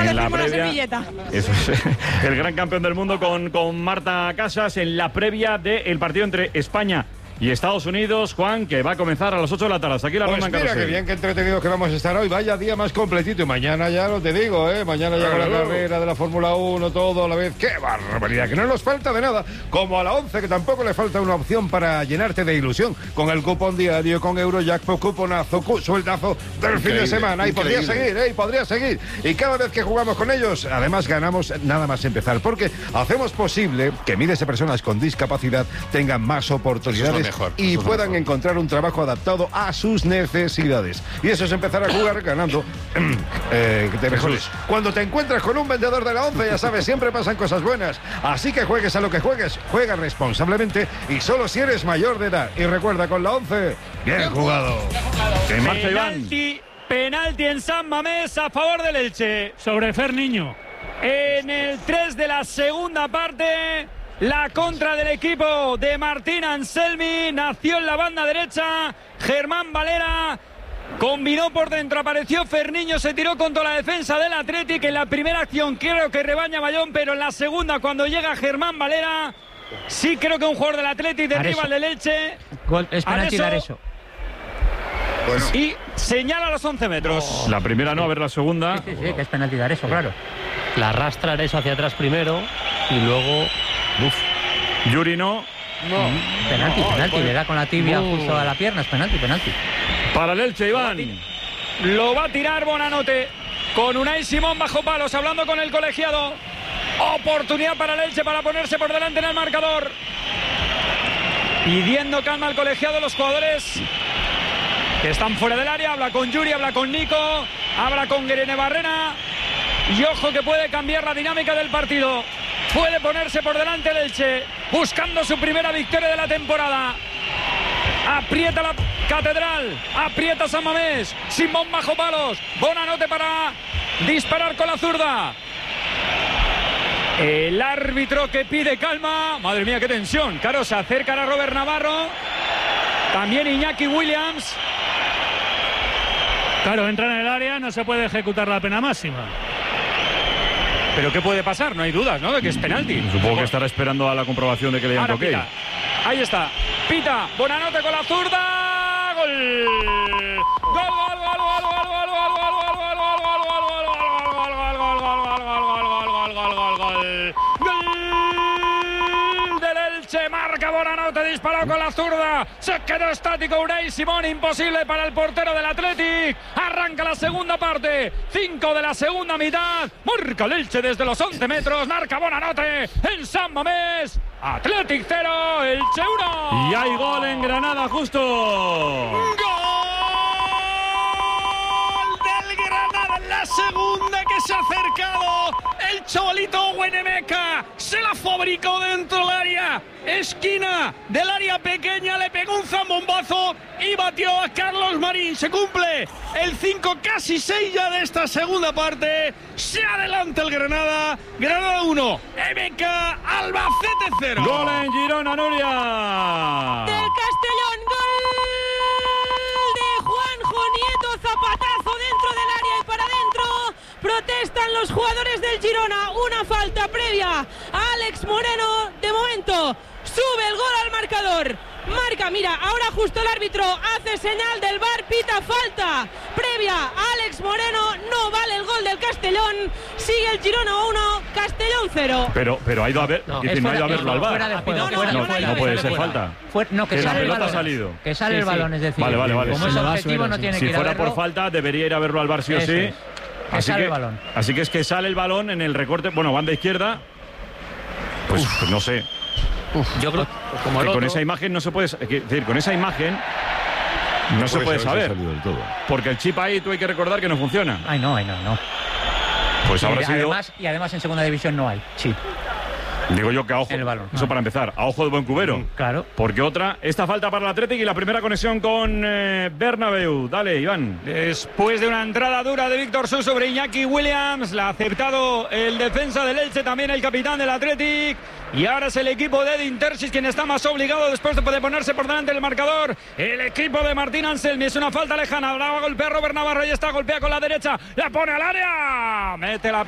en la previa. Eso es, el gran campeón del mundo con Marta Casas en la previa del partido entre España y Estados Unidos, Juan, que va a comenzar a las 8 de la tarde. Hasta aquí la ronda en Mira carrusel. qué bien, qué entretenidos que vamos a estar hoy. Vaya día más completito. Y mañana ya no te digo, mañana ya con la carrera de la Fórmula 1, todo a la vez. ¡Qué barbaridad! Que no nos falta de nada. Como a la 11, que tampoco le falta una opción para llenarte de ilusión. Con el cupón diario, con Eurojackpot, cuponazo, sueldazo del fin de semana. Y podría seguir. Y cada vez que jugamos con ellos, además ganamos nada más empezar. Porque hacemos posible que miles de personas con discapacidad tengan más oportunidades y puedan encontrar un trabajo adaptado a sus necesidades. Y eso es empezar a jugar ganando. Que te mejores. Cuando te encuentras con un vendedor de la 11, ya sabes, siempre pasan cosas buenas. Así que juegues a lo que juegues, juega responsablemente y solo si eres mayor de edad. Y recuerda, con la 11, bien jugado. En marcha, Iván. Penalti en San Mamés a favor del Elche. Sobre Fer Niño. En el 3 de la segunda parte, la contra del equipo de Martín Anselmi. Nació en la banda derecha. Germán Valera combinó por dentro, apareció Ferniño, se tiró contra la defensa del Athletic. En la primera acción creo que rebaña Bayón, pero en la segunda, cuando llega Germán Valera, sí creo que un jugador del Athletic derriba al del Elche. Es penalti dar eso. Bueno. Y señala los 11 metros. La primera no, a ver la segunda. Sí, que es penalti dar eso, claro. La arrastra eso hacia atrás primero y luego... Yuri no. Penalti, le da con la tibia justo a la pierna, es penalti. Para el Elche, Iván. Lo va a tirar Bonanote con Unai Simón bajo palos, hablando con el colegiado. Oportunidad para el Elche para ponerse por delante en el marcador. Pidiendo calma al colegiado, los jugadores que están fuera del área. Habla con Yuri, habla con Nico, habla con Guerene Barrena. Y ojo que puede cambiar la dinámica del partido. Puede ponerse por delante el Elche, buscando su primera victoria de la temporada. Aprieta la Catedral, aprieta San Mamés. Simón bajo palos, Bonanote para disparar con la zurda. El árbitro que pide calma. Madre mía, qué tensión. Claro, se acercan a Robert Navarro. También Iñaki Williams. Claro, entra en el área, no se puede ejecutar la pena máxima. Pero ¿qué puede pasar? No hay dudas, ¿no? De que es penalti. Supongo que estará esperando a la comprobación de que le hayan toque. Ahí está. Pita. Bonanote con la zurda. Gol. Gol del Elche. Marca Bonanote. Disparó con la zurda. Se quedó estático Unai Simón. Imposible para el portero del Athletic. Arranca la segunda parte. 5 de la segunda mitad. Marca el Elche desde los 11 metros. Marca Bonanote en San Mamés. Athletic 0, Elche 1. Y hay gol en Granada, justo. ¡Gol del Granada en la segunda, que se ha acercado! El chavalito Huenemeca se la fabricó dentro del área. Esquina del área pequeña, le pegó un zambombazo y batió a Carlos Marín. Se cumple el 5, casi 6 ya de esta segunda parte. Se adelanta el Granada. Granada 1, MK Albacete 0. Gol en Girona, Nuria. Del Castellón, gol de Juanjo Nieto, zapatazo dentro del área y para adentro. Protestan los jugadores del Girona. Una falta previa a Alex Moreno. De momento sube el gol al marcador. Marca, mira, ahora justo el árbitro hace señal del VAR, pita falta previa a Alex Moreno. No vale el gol del Castellón. Sigue el Girona 1, Castellón 0. Pero ha ido a ver, no ha ido a verlo al VAR. No puede ser falta. Que sale el balón. Salido. Que sale el balón, es decir. Vale. Como es objetivo, no tiene que ir a verlo. Si fuera por falta, debería ir a verlo al VAR sí o sí. Sale el balón. Así que es que sale el balón en el recorte, bueno, banda izquierda. Pues no sé. Yo creo que con esa imagen no se puede, es decir, con esa imagen no se puede saber. Porque el chip ahí tú hay que recordar que no funciona. Ay, no. Pues habrá sido. Y además en segunda división no hay chip. Digo yo que a ojo, el balón. Eso para empezar, a ojo de buen cubero. Claro. Porque esta falta para el Athletic y la primera conexión con Bernabéu. Dale, Iván. Después de una entrada dura de Víctor Su sobre Iñaki Williams, la ha aceptado el defensa del Elche, también el capitán del Athletic. Y ahora es el equipo de Edin Terzic quien está más obligado después de ponerse por delante del marcador. El equipo de Martín Anselmi, es una falta lejana. Ahora va a golpear Robert Navarro y está golpea con la derecha. La pone al área. Mete la